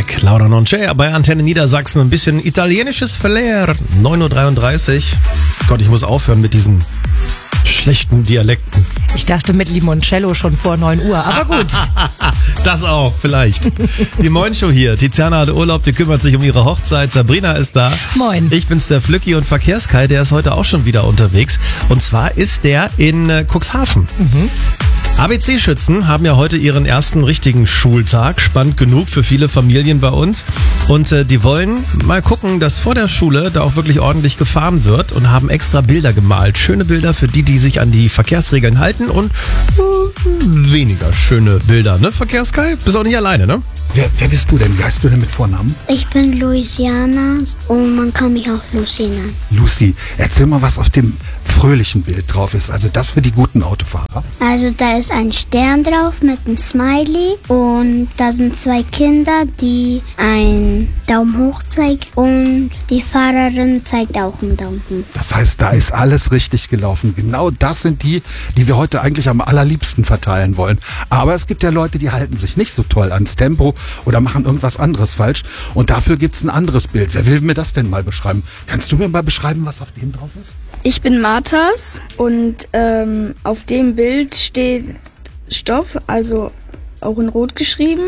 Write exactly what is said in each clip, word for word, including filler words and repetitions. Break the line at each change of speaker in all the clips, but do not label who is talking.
Track. Laura Non C'è bei Antenne Niedersachsen. Ein bisschen italienisches Flair. neun Uhr dreiunddreißig. Gott, ich muss aufhören mit diesen schlechten Dialekten.
Ich dachte mit Limoncello schon vor neun Uhr, aber gut.
Das auch, vielleicht. Die Moin-Show hier. Tiziana hat Urlaub, die kümmert sich um ihre Hochzeit. Sabrina ist da.
Moin.
Ich bin's, der Flücki, und Verkehrskai, der ist heute auch schon wieder unterwegs. Und zwar ist der in äh, Cuxhaven. Mhm. A B C-Schützen haben ja heute ihren ersten richtigen Schultag. Spannend genug für viele Familien bei uns. Und äh, die wollen mal gucken, dass vor der Schule da auch wirklich ordentlich gefahren wird, und haben extra Bilder gemalt. Schöne Bilder für die, die sich an die Verkehrsregeln halten, und äh, weniger schöne Bilder, ne? Verkehrskai? Bist auch nicht alleine, ne?
Wer, wer bist du denn? Wie heißt du denn mit Vornamen?
Ich bin Louisiana und man kann mich auch Lucy nennen.
Lucy, erzähl mal, was auf dem fröhlichen Bild drauf ist. Also das für die guten Autofahrer.
Also da ist ein Stern drauf mit einem Smiley und da sind zwei Kinder, die einen Daumen hoch zeigen, und die Fahrerin zeigt auch einen Daumen hoch.
Das heißt, da ist alles richtig gelaufen. Genau das sind die, die wir heute eigentlich am allerliebsten verteilen wollen. Aber es gibt ja Leute, die halten sich nicht so toll ans Tempo oder machen irgendwas anderes falsch. Und dafür gibt es ein anderes Bild. Wer will mir das denn mal beschreiben? Kannst du mir mal beschreiben, was auf dem drauf ist?
Ich bin Marthas und ähm, auf dem Bild steht Stopp, also auch in Rot geschrieben.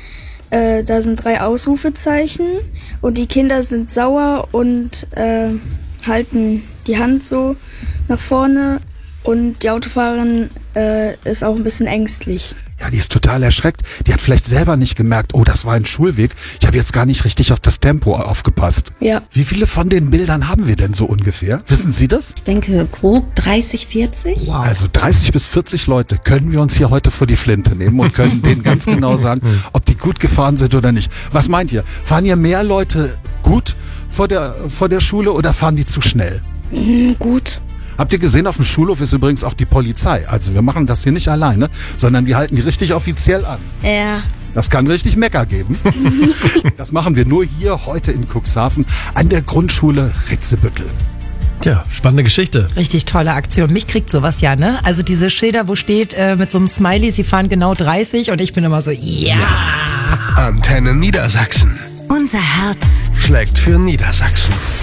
Äh, da sind drei Ausrufezeichen und die Kinder sind sauer und äh, halten die Hand so nach vorne, und die Autofahrerin äh, ist auch ein bisschen ängstlich.
Ja, die ist total erschreckt. Die hat vielleicht selber nicht gemerkt, oh, das war ein Schulweg. Ich habe jetzt gar nicht richtig auf das Tempo aufgepasst.
Ja.
Wie viele von den Bildern haben wir denn so ungefähr? Wissen Sie das?
Ich denke grob dreißig, vierzig.
Wow. Also dreißig bis vierzig Leute können wir uns hier heute vor die Flinte nehmen und können denen ganz genau sagen, ob die gut gefahren sind oder nicht. Was meint ihr? Fahren hier mehr Leute gut vor der, vor der Schule oder fahren die zu schnell?
Mhm, gut.
Habt ihr gesehen, auf dem Schulhof ist übrigens auch die Polizei. Also wir machen das hier nicht alleine, sondern die halten die richtig offiziell an.
Ja.
Das kann richtig Mecker geben. Das machen wir nur hier heute in Cuxhaven an der Grundschule Ritzebüttel.
Tja, spannende Geschichte.
Richtig tolle Aktion. Mich kriegt sowas ja, ne? Also diese Schilder, wo steht äh, mit so einem Smiley, sie fahren genau dreißig, und ich bin immer so, ja.
Antenne Niedersachsen.
Unser Herz
Schlägt für Niedersachsen.